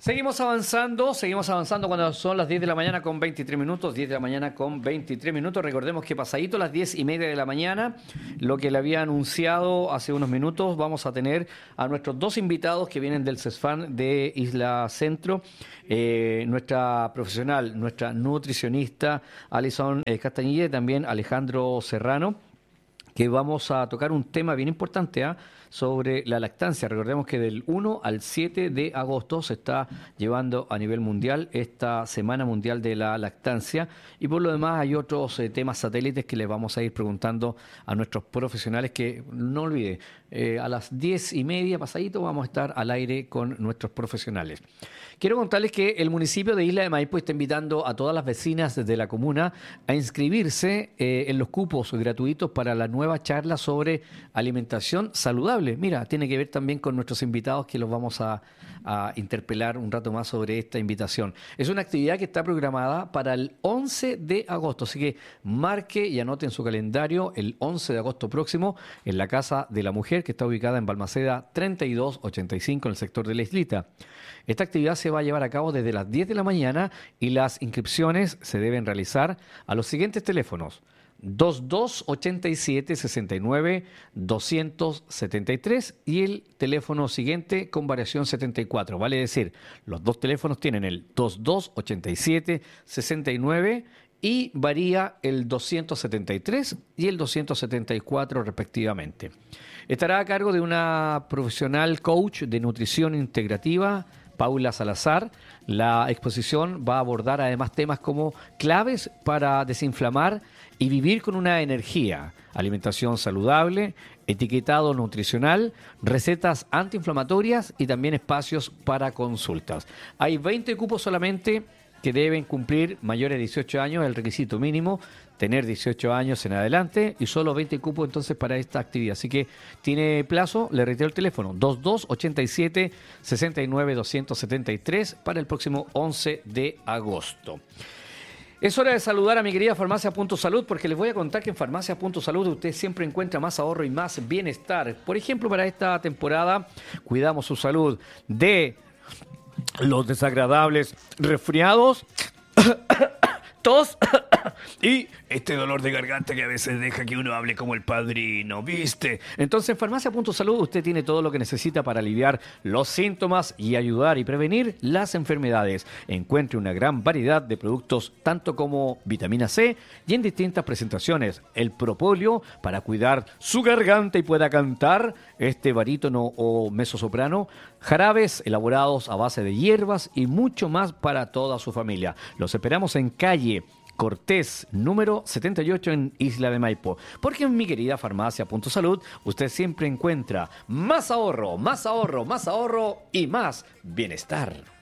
Seguimos avanzando cuando son las 10 de la mañana con 23 minutos, 10 de la mañana con 23 minutos. Recordemos que pasadito las 10:30 de la mañana, lo que le había anunciado hace unos minutos, vamos a tener a nuestros dos invitados que vienen del CESFAN de Isla Centro, nuestra profesional, nuestra nutricionista Alison Castañeda y también Alejandro Serrano, que vamos a tocar un tema bien importante, sobre la lactancia. Recordemos que del 1 al 7 de agosto se está llevando a nivel mundial esta Semana Mundial de la Lactancia, y por lo demás hay otros temas satélites que les vamos a ir preguntando a nuestros profesionales, que no olvide, a las 10:30 pasadito vamos a estar al aire con nuestros profesionales. Quiero contarles que el municipio de Isla de Maipo está invitando a todas las vecinas de la comuna a inscribirse en los cupos gratuitos para la nueva charla sobre alimentación saludable. Mira, tiene que ver también con nuestros invitados, que los vamos a interpelar un rato más sobre esta invitación. Es una actividad que está programada para el 11 de agosto, así que marque y anote en su calendario el 11 de agosto próximo en la Casa de la Mujer, que está ubicada en Balmaceda 3285 en el sector de la Islita. Esta actividad se va a llevar a cabo desde las 10 de la mañana y las inscripciones se deben realizar a los siguientes teléfonos: 2287-69-273 y el teléfono siguiente con variación 74. Vale decir, los dos teléfonos tienen el 2287-69 y varía el 273 y el 274 respectivamente. Estará a cargo de una profesional coach de nutrición integrativa, Paula Salazar. La exposición va a abordar además temas como claves para desinflamar y vivir con una energía, alimentación saludable, etiquetado nutricional, recetas antiinflamatorias y también espacios para consultas. Hay 20 cupos solamente que deben cumplir mayores de 18 años, el requisito mínimo, tener 18 años en adelante, y solo 20 cupos entonces para esta actividad. Así que tiene plazo, le reitero el teléfono, 2287-69-273 para el próximo 11 de agosto. Es hora de saludar a mi querida Farmacia Punto Salud, porque les voy a contar que en Farmacia Punto Salud usted siempre encuentra más ahorro y más bienestar. Por ejemplo, para esta temporada cuidamos su salud de los desagradables resfriados, tos y este dolor de garganta que a veces deja que uno hable como el padrino, ¿viste? Entonces, en Farmacia Punto Salud usted tiene todo lo que necesita para aliviar los síntomas y ayudar y prevenir las enfermedades. Encuentre una gran variedad de productos, tanto como vitamina C y en distintas presentaciones. El propóleo para cuidar su garganta y pueda cantar, este barítono o mezzosoprano, jarabes elaborados a base de hierbas y mucho más para toda su familia. Los esperamos en calle Cortés, número 78 en Isla de Maipo. Porque en mi querida Farmacia Punto Salud usted siempre encuentra más ahorro, más ahorro, más ahorro y más bienestar.